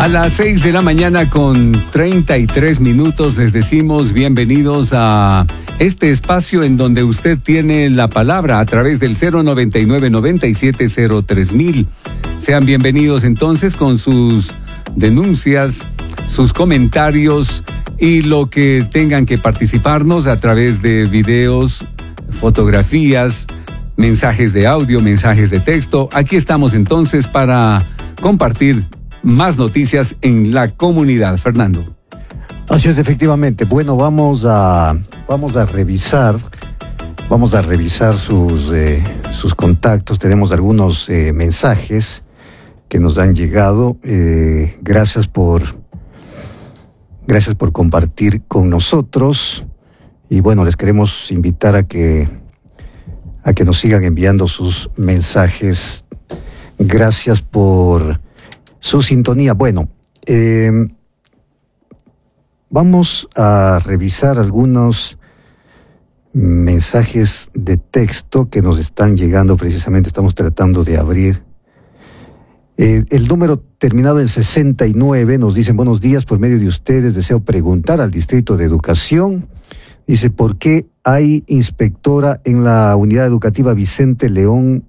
A las 6 de la mañana con 33 minutos les decimos bienvenidos a este espacio en donde usted tiene la palabra a través del 099-9703.000. Sean bienvenidos entonces con sus denuncias, sus comentarios y lo que tengan que participarnos a través de videos, fotografías, mensajes de audio, mensajes de texto. Aquí estamos entonces para compartir más noticias en la comunidad. Fernando. Así es, efectivamente. Bueno, vamos a revisar sus contactos. Tenemos algunos mensajes que nos han llegado. Gracias por compartir con nosotros. Y bueno, les queremos invitar a que nos sigan enviando sus mensajes. Gracias por su sintonía. Bueno, vamos a revisar algunos mensajes de texto que nos están llegando. Precisamente estamos tratando de abrir. El número terminado en 69 nos dicen: buenos días, por medio de ustedes deseo preguntar al Distrito de Educación. Dice, ¿por qué hay inspectora en la unidad educativa Vicente León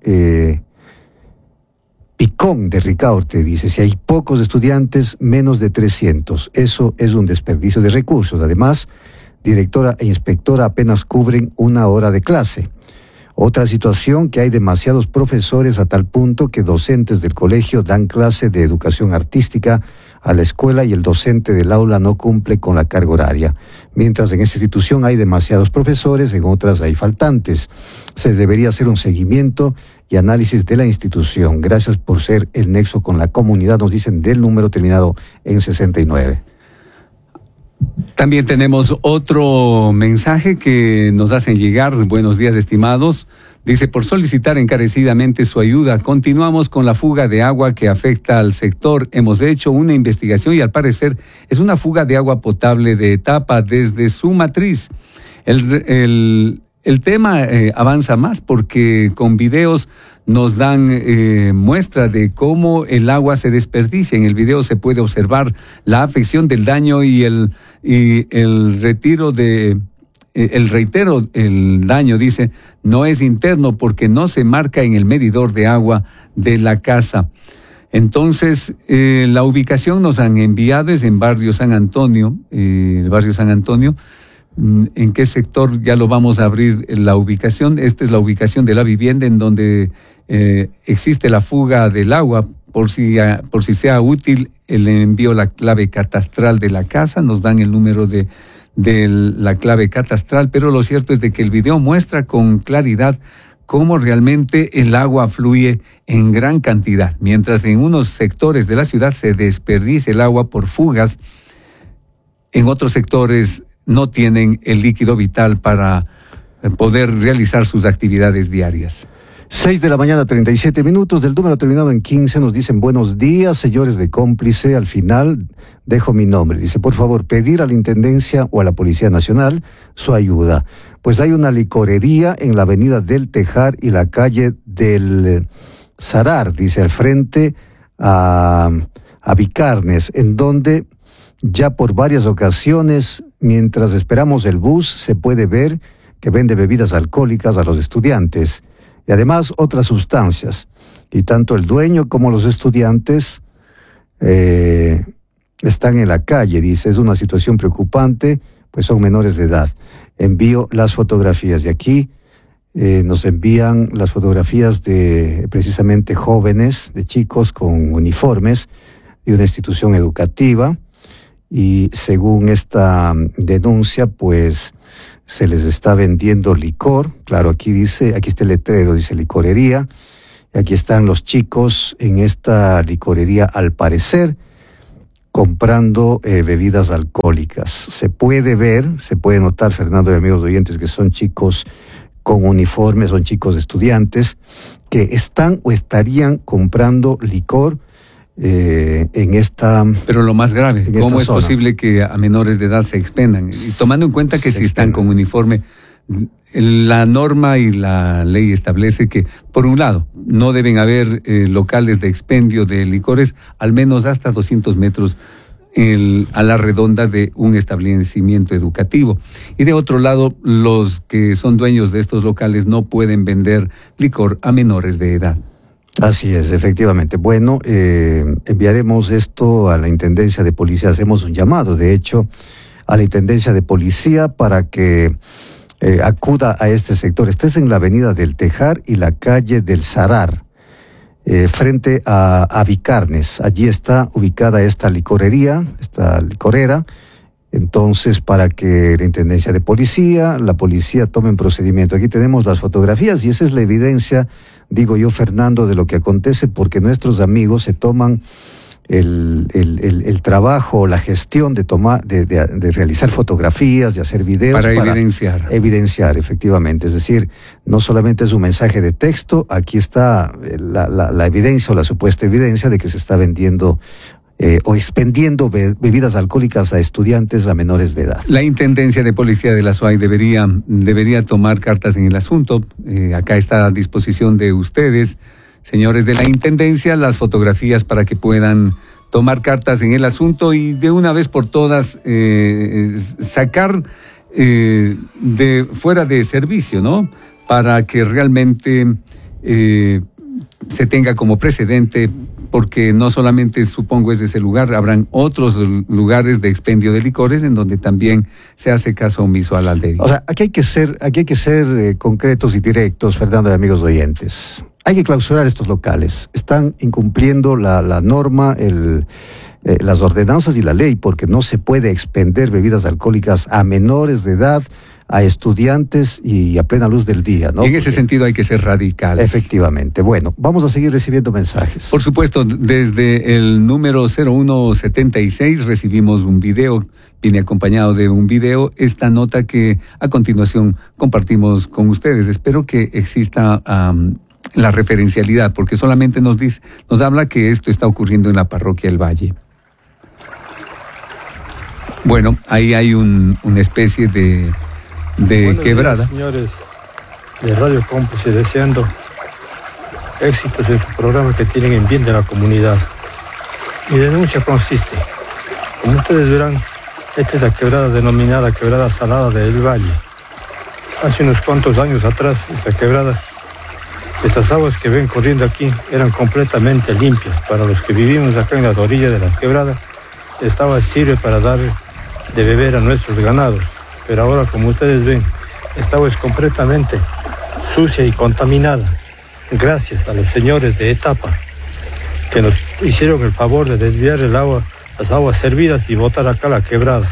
Picón de Ricaurte? Dice, si hay pocos estudiantes, menos de 300. Eso es un desperdicio de recursos. Además, directora e inspectora apenas cubren una hora de clase. Otra situación, que hay demasiados profesores a tal punto que docentes del colegio dan clase de educación artística a la escuela y el docente del aula no cumple con la carga horaria. Mientras en esta institución hay demasiados profesores, en otras hay faltantes. Se debería hacer un seguimiento y análisis de la institución. Gracias por ser el nexo con la comunidad, nos dicen del número terminado en 69. También tenemos otro mensaje que nos hacen llegar. Buenos días, estimados. Dice, por solicitar encarecidamente su ayuda, continuamos con la fuga de agua que afecta al sector. Hemos hecho una investigación y al parecer es una fuga de agua potable de etapa desde su matriz. El tema avanza más porque con videos nos dan muestra de cómo el agua se desperdicia. En el video se puede observar la afección del daño y el retiro de... el daño, dice, no es interno porque no se marca en el medidor de agua de la casa. Entonces, la ubicación nos han enviado es en Barrio San Antonio, el Barrio San Antonio. ¿En qué sector? Ya lo vamos a abrir la ubicación. Esta es la ubicación de la vivienda en donde existe la fuga del agua. Por si sea útil, le envío la clave catastral de la casa, nos dan el número de la clave catastral, pero lo cierto es de que el video muestra con claridad cómo realmente el agua fluye en gran cantidad. Mientras en unos sectores de la ciudad se desperdicia el agua por fugas, en otros sectores no tienen el líquido vital para poder realizar sus actividades diarias. 6 de la mañana, 37 minutos, del número terminado en 15, nos dicen, buenos días, señores de Cómplice, al final dejo mi nombre. Dice, por favor, pedir a la Intendencia o a la Policía Nacional su ayuda. Pues hay una licorería en la avenida del Tejar y la calle del Sarar, dice, al frente a Vicarnes, en donde ya por varias ocasiones, mientras esperamos el bus, se puede ver que vende bebidas alcohólicas a los estudiantes. Y además otras sustancias. Y tanto el dueño como los estudiantes están en la calle, dice. Es una situación preocupante, pues son menores de edad. Envío las fotografías. Y aquí nos envían las fotografías de precisamente jóvenes, de chicos con uniformes de una institución educativa. Y según esta denuncia, pues se les está vendiendo licor. Claro, aquí está el letrero, dice licorería. Y aquí están los chicos en esta licorería, al parecer, comprando bebidas alcohólicas. Se puede notar, Fernando y amigos oyentes, que son chicos con uniformes, son chicos estudiantes que están o estarían comprando licor en esta... Pero lo más grave, ¿cómo es posible que a menores de edad se expendan? Y tomando en cuenta que si están con uniforme, La norma y la ley establece que, por un lado, no deben haber locales de expendio de licores al menos hasta 200 metros a la redonda de un establecimiento educativo. Y de otro lado, los que son dueños de estos locales no pueden vender licor a menores de edad. Así es, efectivamente. Bueno, enviaremos esto a la Intendencia de Policía. Hacemos un llamado, de hecho, a la Intendencia de Policía para que acuda a este sector. Este es en la avenida del Tejar y la calle del Sarar, frente a Vicarnes. Allí está ubicada esta licorera. Entonces, para que la Intendencia de Policía, la policía tomen procedimiento. Aquí tenemos las fotografías y esa es la evidencia, digo yo, Fernando, de lo que acontece, porque nuestros amigos se toman el trabajo, la gestión de realizar fotografías, de hacer videos. Para evidenciar. Evidenciar, efectivamente. Es decir, no solamente es un mensaje de texto, aquí está la evidencia o la supuesta evidencia de que se está vendiendo o expendiendo bebidas alcohólicas a estudiantes a menores de edad. La Intendencia de Policía de la SUAY debería tomar cartas en el asunto. Acá está a disposición de ustedes, señores de la Intendencia, las fotografías para que puedan tomar cartas en el asunto y de una vez por todas sacar de fuera de servicio, ¿no? Para que realmente se tenga como precedente, porque no solamente, supongo, es ese lugar, habrán otros lugares de expendio de licores en donde también se hace caso omiso a la ley. O sea, aquí hay que ser concretos y directos, Fernando y amigos oyentes. Hay que clausurar estos locales. Están incumpliendo la norma, las ordenanzas y la ley, porque no se puede expender bebidas alcohólicas a menores de edad, a estudiantes y a plena luz del día, ¿no? En ese sentido hay que ser radicales. Efectivamente. Bueno, vamos a seguir recibiendo mensajes. Por supuesto, desde el número 0176 recibimos un video, viene acompañado de un video, esta nota que a continuación compartimos con ustedes. Espero que exista la referencialidad, porque solamente nos habla que esto está ocurriendo en la parroquia El Valle. Bueno, ahí hay una especie de Buenos quebrada. Días, señores de Radio Cómplice, deseando éxitos en su programa que tienen en bien de la comunidad. Mi denuncia consiste, como ustedes verán, esta es la quebrada denominada Quebrada Salada del Valle. Hace unos cuantos años atrás, esta quebrada, estas aguas que ven corriendo aquí eran completamente limpias. Para los que vivimos acá en las orillas de la quebrada, esta agua sirve para dar de beber a nuestros ganados. Pero ahora, como ustedes ven, esta agua es completamente sucia y contaminada. Gracias a los señores de Etapa, que nos hicieron el favor de desviar el agua, las aguas servidas y botar acá la quebrada.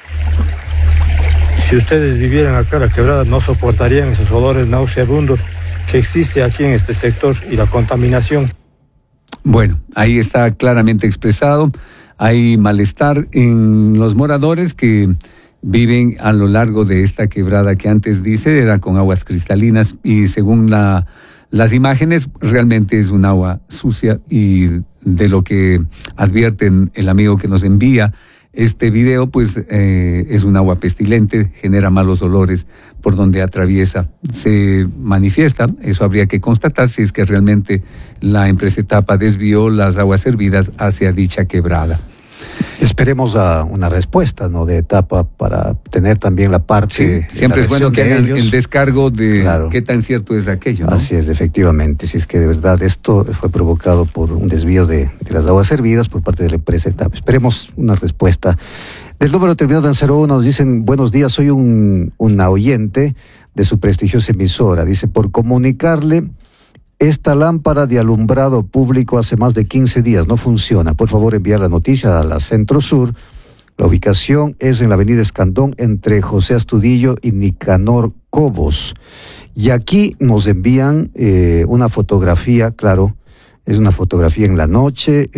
Si ustedes vivieran acá la quebrada, no soportarían esos olores nauseabundos que existe aquí en este sector y la contaminación. Bueno, ahí está claramente expresado. Hay malestar en los moradores que viven a lo largo de esta quebrada que antes dice era con aguas cristalinas y según las imágenes realmente es un agua sucia y de lo que advierten el amigo que nos envía este video, pues es un agua pestilente, genera malos olores por donde atraviesa. Se manifiesta, eso habría que constatar si es que realmente la empresa Etapa desvió las aguas servidas hacia dicha quebrada. Esperemos a una respuesta, ¿no?, de Etapa para tener también la parte. Sí, siempre es bueno que hagan el descargo de claro, qué tan cierto es aquello, ¿no? Así es, efectivamente. Si es que de verdad esto fue provocado por un desvío de las aguas servidas por parte de la empresa Etapa. Esperemos una respuesta. Del número terminado en 01 nos dicen: buenos días, soy una oyente de su prestigiosa emisora. Dice: por comunicarle, esta lámpara de alumbrado público hace más de 15 días no funciona. Por favor, enviar la noticia a la Centro Sur. La ubicación es en la avenida Escandón, entre José Astudillo y Nicanor Cobos. Y aquí nos envían una fotografía, claro, es una fotografía en la noche,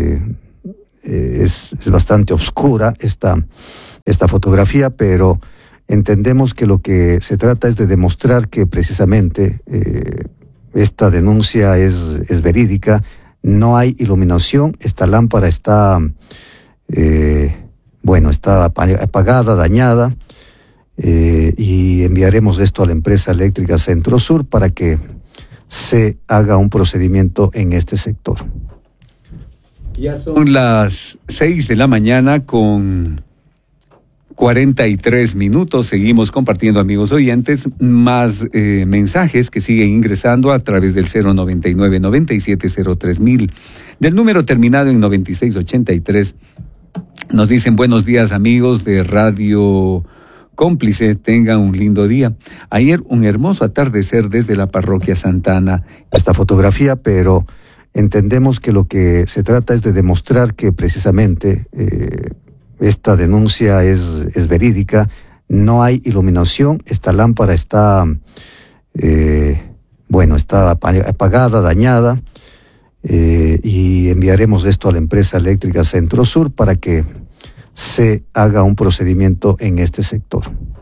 es bastante oscura esta fotografía, pero entendemos que lo que se trata es de demostrar que precisamente esta denuncia es verídica. No hay iluminación, esta lámpara está apagada, dañada. y enviaremos esto a la empresa eléctrica Centro Sur para que se haga un procedimiento en este sector. Ya son las 6 de la mañana con 43 minutos. Seguimos compartiendo, amigos oyentes, más mensajes que siguen ingresando a través del 099-9703.000, del número terminado en 9683. Nos dicen: buenos días, amigos de Radio Cómplice, tengan un lindo día. Ayer un hermoso atardecer desde la parroquia Santa Ana. Esta fotografía, pero entendemos que lo que se trata es de demostrar que precisamente esta denuncia es verídica. No hay iluminación, esta lámpara está, está apagada, dañada, y enviaremos esto a la empresa eléctrica Centro Sur para que se haga un procedimiento en este sector.